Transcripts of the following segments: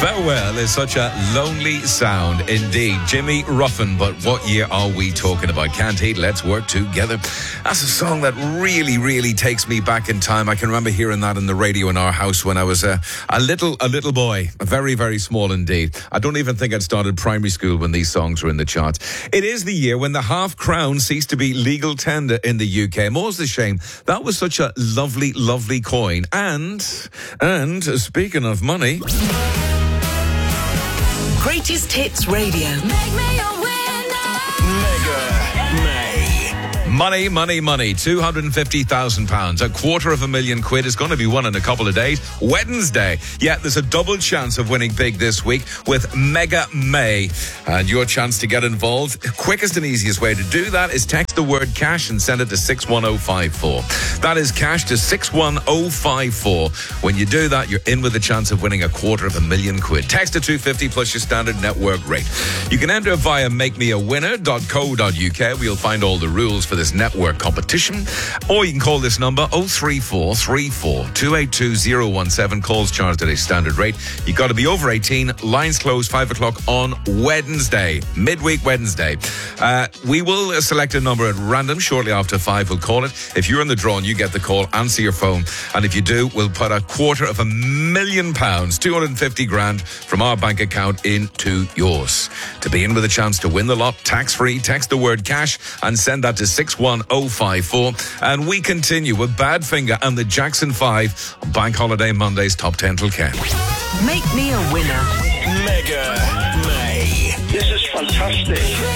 Farewell is such a lonely sound indeed. Jimmy Ruffin, but what year are we talking about? Can't Hate, Let's Work Together. That's a song that really, really takes me back in time. I can remember hearing that on the radio in our house when I was a little boy. Very, very small indeed. I don't even think I'd started primary school when these songs were in the charts. It is the year when the half crown ceased to be legal tender in the UK. More's the shame. That was such a lovely, lovely coin. And speaking of money... Greatest Hits Radio. Make me a winner. Mega May. Money, £250,000. £250,000 is going to be won in a couple of days. Wednesday. Yeah, there's a double chance of winning big this week with Mega May. And your chance to get involved, quickest and easiest way to do that is text the word cash and send it to 61054. That is cash to 61054. When you do that, you're in with a chance of winning £250,000. Text to 250 plus your standard network rate. You can enter via makemeawinner.co.uk where you'll find all the rules for this network competition, or you can call this number 03434 282 017. Calls charged at a standard rate. You've got to be over 18. Lines closed 5 o'clock on Wednesday, midweek Wednesday. We will select a number at random shortly after 5. We'll call it. If you're in the draw and you get the call, answer your phone, and if you do, we'll put £250,000, £250,000 from our bank account into yours. To be in with a chance to win the lot, tax-free, text the word cash and send that to 61054. And we continue with Badfinger and the Jackson 5 on Bank Holiday Monday's Top 10 till Ken. Make me a winner. Mega May. This is fantastic.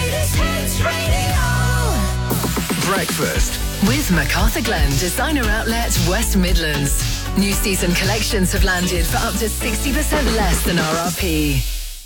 Breakfast With MacArthur Glen Designer Outlet West Midlands. New season collections have landed for up to 60% less than RRP.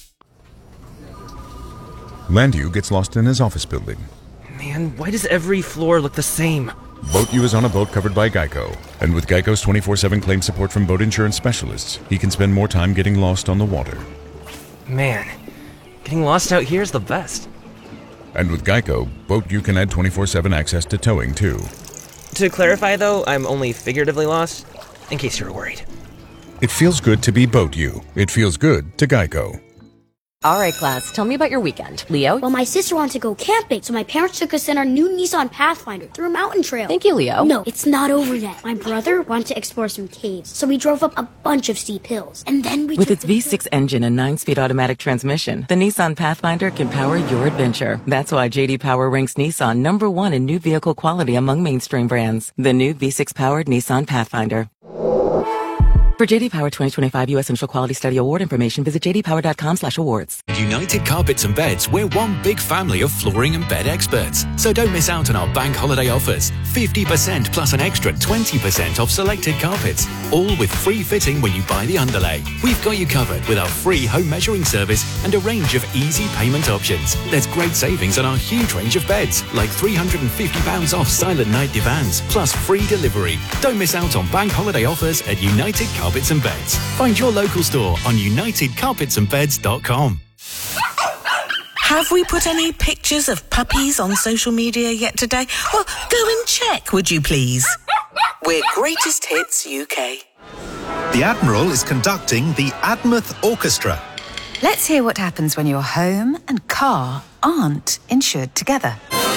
Landu gets lost in his office building. Man, why does every floor look the same? Boat U is on a boat covered by Geico. And with Geico's 24/7 claim support from boat insurance specialists, he can spend more time getting lost on the water. Man, getting lost out here is the best. And with Geico, Boat U can add 24/7 access to towing, too. To clarify, though, I'm only figuratively lost, in case you were worried. It feels good to be Boat U. It feels good to Geico. All right, class, tell me about your weekend. Leo? Well, my sister wanted to go camping, so my parents took us in our new Nissan Pathfinder through a mountain trail. Thank you, Leo. No, it's not over yet. My brother wanted to explore some caves, so we drove up a bunch of steep hills. And then we With its V6 engine and 9-speed automatic transmission, the Nissan Pathfinder can power your adventure. That's why J.D. Power ranks Nissan #1 in new vehicle quality among mainstream brands. The new V6-powered Nissan Pathfinder. For J.D. Power 2025 U.S. Initial Quality Study Award information, visit jdpower.com/awards. At United Carpets and Beds, we're one big family of flooring and bed experts. So don't miss out on our bank holiday offers. 50% plus an extra 20% off selected carpets. All with free fitting when you buy the underlay. We've got you covered with our free home measuring service and a range of easy payment options. There's great savings on our huge range of beds, like £350 off Silent Night divans, plus free delivery. Don't miss out on bank holiday offers at United Carpets and Beds. Find your local store on unitedcarpetsandbeds.com. Have we put any pictures of puppies on social media yet today? Well, go and check, would you please? We're Greatest Hits UK. The Admiral is conducting the Admouth Orchestra. Let's hear what happens when your home and car aren't insured together.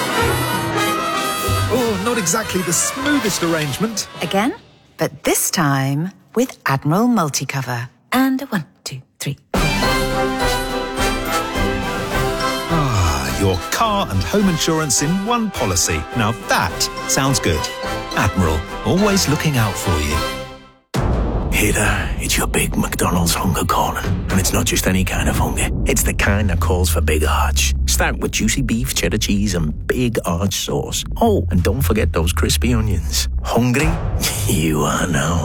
Oh, not exactly the smoothest arrangement. Again, but this time with Admiral Multicover. And 1, 2, 3. Your car and home insurance in one policy. Now that sounds good. Admiral, always looking out for you. Hey there, it's your big McDonald's hunger calling. And it's not just any kind of hunger. It's the kind that calls for big arch. Start with juicy beef, cheddar cheese and big arch sauce. Oh, and don't forget those crispy onions. Hungry? You are now.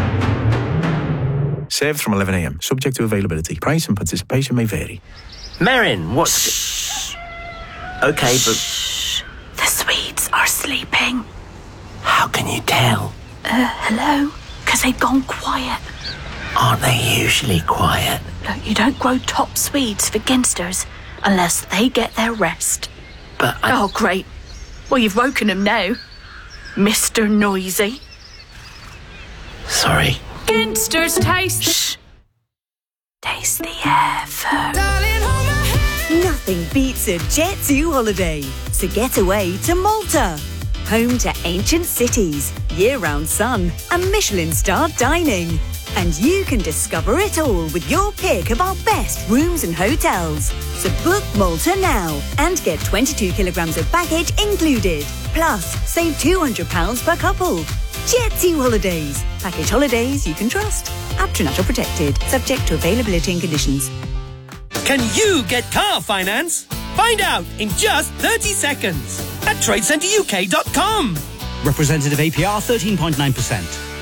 Served from 11 a.m. Subject to availability. Price and participation may vary. Merrin, what's... Shh. Okay, but... Shh. The Swedes are sleeping. How can you tell? Hello? Because they've gone quiet. Aren't they usually quiet? Look, you don't grow top Swedes for ginsters unless they get their rest. But Oh, great. Well, you've woken them now, Mr. Noisy. Sorry. Ginsters taste... Shh. They Race the air for... Nothing beats a Jet2 holiday. So get away to Malta. Home to ancient cities, year-round sun and Michelin-starred dining. And you can discover it all with your pick of our best rooms and hotels. So book Malta now and get 22 kilograms of baggage included. Plus, save £200 per couple. Jet2 Holidays. Package holidays you can trust. Abtranatal protected. Subject to availability and conditions. Can you get car finance? Find out in just 30 seconds at TradeCenterUK.com. Representative APR 13.9%.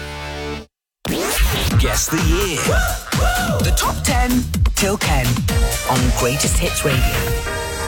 Guess the year. The top 10 till 10 on Greatest Hits Radio.